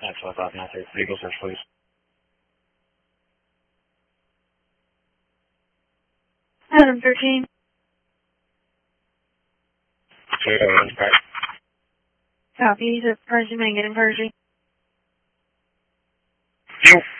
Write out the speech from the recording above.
That's what I thought. Now, legal search, please. Adam 13. Copy. He's a Persian man getting Persian. You.